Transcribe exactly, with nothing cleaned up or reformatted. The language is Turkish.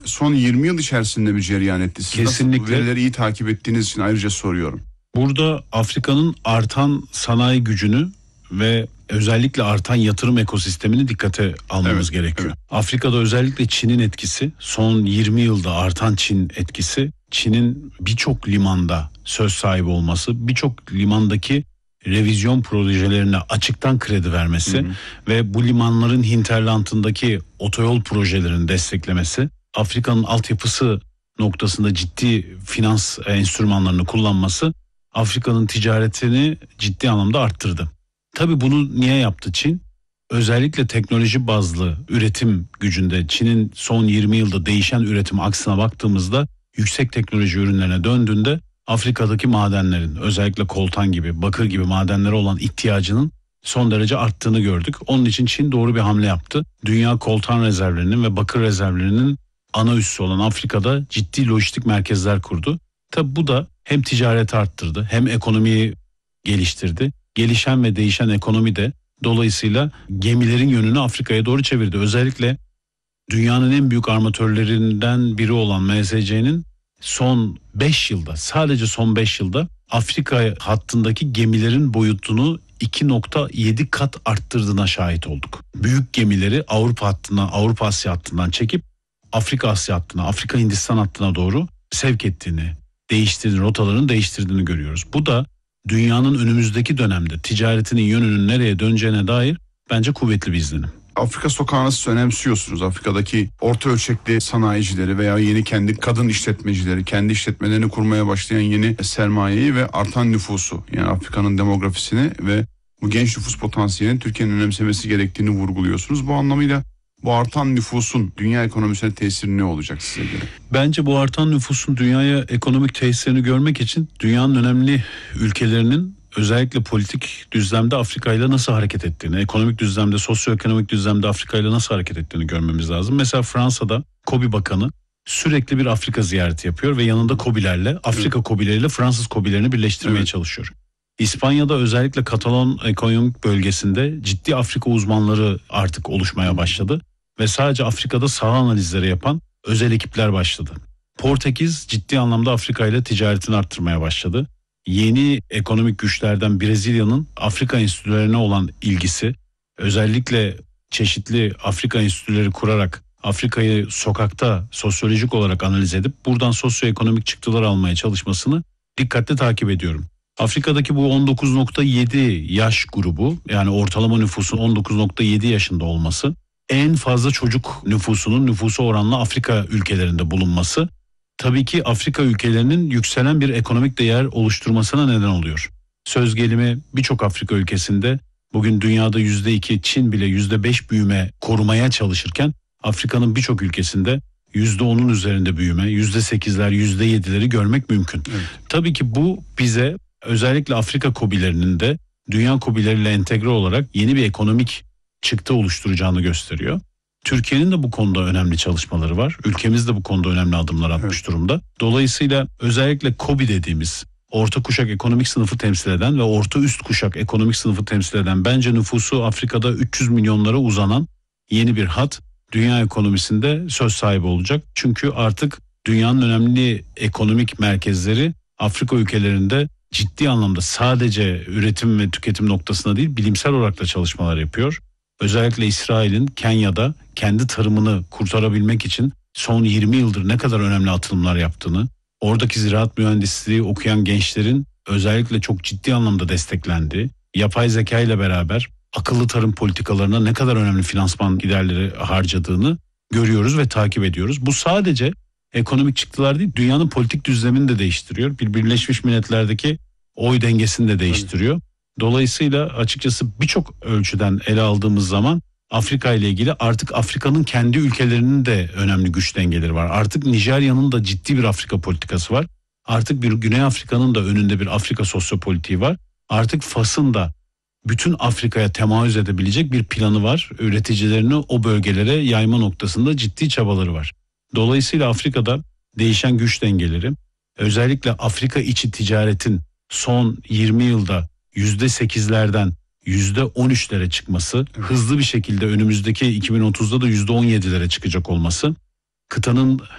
son yirmi yıl içerisinde mi cereyan etti? Siz Kesinlikle. nasıl bu verileri iyi takip ettiğiniz için ayrıca soruyorum. Burada Afrika'nın artan sanayi gücünü ve özellikle artan yatırım ekosistemini dikkate almamız Evet, gerekiyor. evet. Afrika'da özellikle Çin'in etkisi, son yirmi yılda artan Çin etkisi, Çin'in birçok limanda söz sahibi olması, birçok limandaki revizyon projelerine açıktan kredi vermesi Hı hı. ve bu limanların hinterlandındaki otoyol projelerini desteklemesi, Afrika'nın altyapısı noktasında ciddi finans enstrümanlarını kullanması Afrika'nın ticaretini ciddi anlamda arttırdı. Tabii bunu niye yaptı Çin? Özellikle teknoloji bazlı üretim gücünde Çin'in son yirmi yılda değişen üretim aksına baktığımızda yüksek teknoloji ürünlerine döndüğünde Afrika'daki madenlerin, özellikle koltan gibi, bakır gibi madenlere olan ihtiyacının son derece arttığını gördük. Onun için Çin doğru bir hamle yaptı. Dünya koltan rezervlerinin ve bakır rezervlerinin ana üssü olan Afrika'da ciddi lojistik merkezler kurdu. Tabii bu da hem ticareti arttırdı hem ekonomiyi geliştirdi. Gelişen ve değişen ekonomi de dolayısıyla gemilerin yönünü Afrika'ya doğru çevirdi. Özellikle dünyanın en büyük armatörlerinden biri olan M S C'nin son beş yılda, sadece son beş yılda Afrika hattındaki gemilerin boyutunu iki nokta yedi kat arttırdığına şahit olduk. Büyük gemileri Avrupa hattından, Avrupa Asya hattından çekip Afrika Asya hattına, Afrika Hindistan hattına doğru sevk ettiğini, değiştirdiğini, rotalarını değiştirdiğini görüyoruz. Bu da dünyanın önümüzdeki dönemde ticaretinin yönünün nereye döneceğine dair bence kuvvetli bir izlenim. Afrika sokağını siz önemsiyorsunuz. Afrika'daki orta ölçekli sanayicileri veya yeni kendi kadın işletmecileri, kendi işletmelerini kurmaya başlayan yeni sermayeyi ve artan nüfusu, yani Afrika'nın demografisini ve bu genç nüfus potansiyelini Türkiye'nin önemsemesi gerektiğini vurguluyorsunuz. Bu anlamıyla bu artan nüfusun dünya ekonomisine tesiri ne olacak size göre? Bence bu artan nüfusun dünyaya ekonomik tesirini görmek için dünyanın önemli ülkelerinin özellikle politik düzlemde Afrika ile nasıl hareket ettiğini, ekonomik düzlemde, sosyoekonomik düzlemde Afrika ile nasıl hareket ettiğini görmemiz lazım. Mesela Fransa'da KOBİ Bakanı sürekli bir Afrika ziyareti yapıyor ve yanında KOBİ'lerle, Afrika evet. KOBİ'leriyle Fransız KOBİ'lerini birleştirmeye evet. çalışıyor. İspanya'da özellikle Katalon ekonomik bölgesinde ciddi Afrika uzmanları artık oluşmaya başladı ve sadece Afrika'da saha analizleri yapan özel ekipler başladı. Portekiz ciddi anlamda Afrika ile ticaretini arttırmaya başladı. Yeni ekonomik güçlerden Brezilya'nın Afrika enstitülerine olan ilgisi, özellikle çeşitli Afrika enstitüleri kurarak Afrika'yı sokakta sosyolojik olarak analiz edip buradan sosyoekonomik çıktılar almaya çalışmasını dikkatle takip ediyorum. Afrika'daki bu on dokuz nokta yedi yaş grubu, yani ortalama nüfusun on dokuz nokta yedi yaşında olması, en fazla çocuk nüfusunun nüfusu oranla Afrika ülkelerinde bulunması, tabii ki Afrika ülkelerinin yükselen bir ekonomik değer oluşturmasına neden oluyor. Söz gelimi birçok Afrika ülkesinde bugün dünyada yüzde iki, Çin bile yüzde beş büyüme korumaya çalışırken Afrika'nın birçok ülkesinde yüzde onun üzerinde büyüme, yüzde sekizler, yüzde yedileri görmek mümkün. Evet. Tabii ki bu bize özellikle Afrika KOBİ'lerinin de dünya KOBİ'leriyle entegre olarak yeni bir ekonomik çıktı oluşturacağını gösteriyor. Türkiye'nin de bu konuda önemli çalışmaları var. Ülkemiz de bu konuda önemli adımlar atmış evet. durumda. Dolayısıyla özellikle KOBİ dediğimiz orta kuşak ekonomik sınıfı temsil eden ve orta üst kuşak ekonomik sınıfı temsil eden, bence nüfusu Afrika'da üç yüz milyonlara uzanan yeni bir hat dünya ekonomisinde söz sahibi olacak. Çünkü artık dünyanın önemli ekonomik merkezleri Afrika ülkelerinde ciddi anlamda sadece üretim ve tüketim noktasında değil, bilimsel olarak da çalışmalar yapıyor. Özellikle İsrail'in Kenya'da kendi tarımını kurtarabilmek için son yirmi yıldır ne kadar önemli atılımlar yaptığını, oradaki ziraat mühendisliği okuyan gençlerin özellikle çok ciddi anlamda desteklendiği, yapay zeka ile beraber akıllı tarım politikalarına ne kadar önemli finansman giderleri harcadığını görüyoruz ve takip ediyoruz. Bu sadece ekonomik çıktılar değil, dünyanın politik düzlemini de değiştiriyor. Bir Birleşmiş Milletler'deki oy dengesini de değiştiriyor. Dolayısıyla açıkçası birçok ölçüden ele aldığımız zaman Afrika ile ilgili artık Afrika'nın kendi ülkelerinin de önemli güç dengeleri var. Artık Nijerya'nın da ciddi bir Afrika politikası var. Artık bir Güney Afrika'nın da önünde bir Afrika sosyopolitiği var. Artık Fas'ın da bütün Afrika'ya temayüz edebilecek bir planı var. Üreticilerini o bölgelere yayma noktasında ciddi çabaları var. Dolayısıyla Afrika'da değişen güç dengeleri, özellikle Afrika içi ticaretin son yirmi yılda yüzde sekizlerden yüzde on üçlere çıkması, evet. hızlı bir şekilde önümüzdeki iki bin otuzda da yüzde on yedilere çıkacak olması, kıtanın